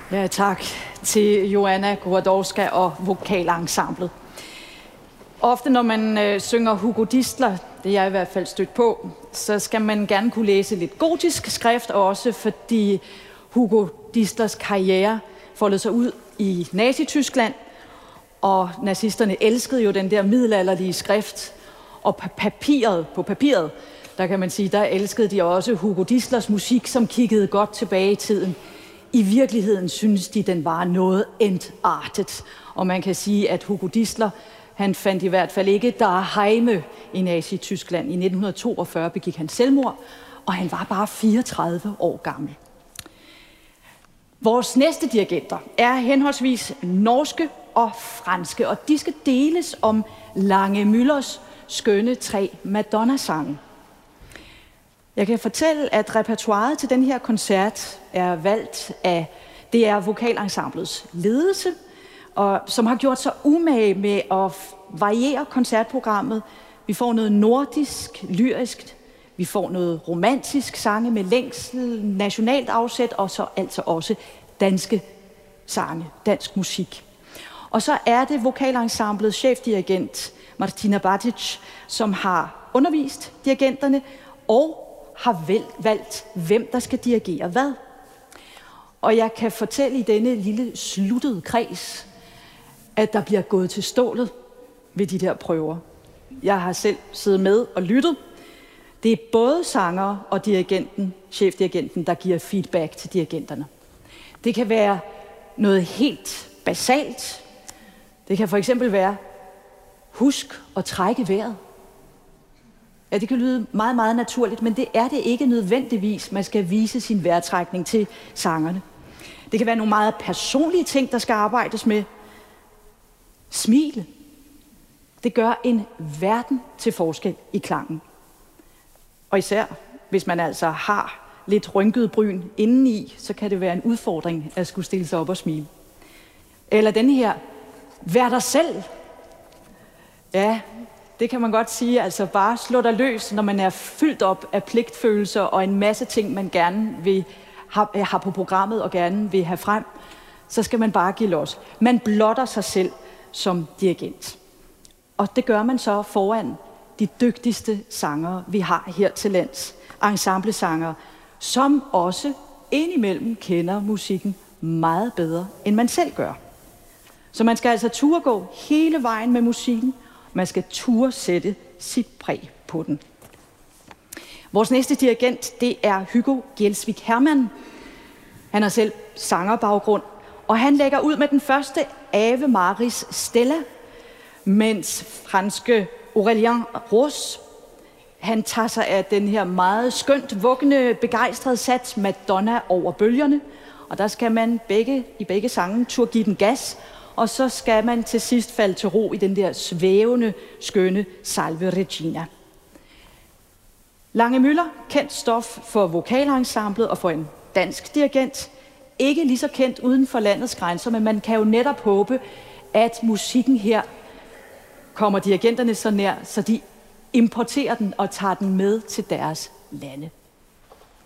Ja, tak til Joanna Gordowska og vokalensemblet. Ofte når man synger Hugo Distler, det er jeg i hvert fald stødt på, så skal man gerne kunne læse lidt gotisk skrift også, fordi Hugo Distlers karriere foldede sig ud i Nazi-Tyskland, og nazisterne elskede jo den der middelalderlige skrift, og på papiret, der kan man sige, der elskede de også Hugo Distlers musik, som kiggede godt tilbage i tiden. I virkeligheden synes de, den var noget entartet, og man kan sige, at Hugo Distler, han fandt i hvert fald ikke derhjemme i Nazi-Tyskland. I 1942 begik han selvmord, og han var bare 34 år gammel. Vores næste dirigenter er henholdsvis norske og franske, og de skal deles om Lange Müllers skønne 3 Madonna-sange. Jeg kan fortælle, at repertoiret til den her koncert er valgt af DR Vokalensemblets ledelse, og som har gjort sig umage med at variere koncertprogrammet. Vi får noget nordisk, lyrisk, vi får noget romantisk sange med længsel, nationalt afsæt, og så altså også danske sange, dansk musik. Og så er det vokalensemblets chefdirigent Martina Batic, som har undervist dirigenterne og har valgt, hvem der skal dirigere hvad. Og jeg kan fortælle i denne lille sluttede kreds, at der bliver gået til stålet ved de der prøver. Jeg har selv siddet med og lyttet. Det er både sanger og dirigenten, chefdirigenten, der giver feedback til dirigenterne. Det kan være noget helt basalt. Det kan for eksempel være, husk at trække vejret. Ja, det kan lyde meget, meget naturligt, men det er det ikke nødvendigvis, man skal vise sin vejrtrækning til sangerne. Det kan være nogle meget personlige ting, der skal arbejdes med. Smil. Det gør en verden til forskel i klangen. Og især, hvis man altså har lidt rynket bryn indeni, så kan det være en udfordring at skulle stille sig op og smile. Eller denne her, vær dig selv. Ja, det kan man godt sige, altså bare slå dig løs, når man er fyldt op af pligtfølelser og en masse ting, man gerne vil have på programmet og gerne vil have frem, så skal man bare give los. Man blotter sig selv som dirigent. Og det gør man så foran de dygtigste sangere, vi har her til lands. Ensemblesangere, som også indimellem kender musikken meget bedre, end man selv gør. Så man skal altså turde gå hele vejen med musikken. Man skal turde sætte sit præg på den. Vores næste dirigent, det er Hugo Gjelsvik Hermann. Han har selv sangerbaggrund, og han lægger ud med den første Ave Maris Stella, mens franske Aurélien Ros, han tager sig af den her meget skønt, vuggende, begejstrede sats Madonna over bølgerne, og der skal man i begge sange turde give den gas, og så skal man til sidst falde til ro i den der svævende, skønne Salve Regina. Lange Müller, kendt stof for vokalensemblet og for en dansk dirigent, ikke lige så kendt uden for landets grænser, men man kan jo netop håbe, at musikken her kommer dirigenterne så nær, så de importerer den og tager den med til deres lande.